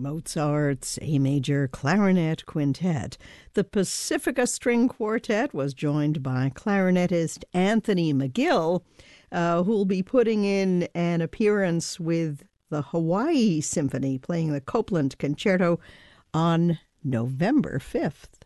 Mozart's A Major Clarinet Quintet. The Pacifica String Quartet was joined by clarinetist Anthony McGill, who'll be putting in an appearance with the Hawaii Symphony, playing the Copland Concerto on November 5th.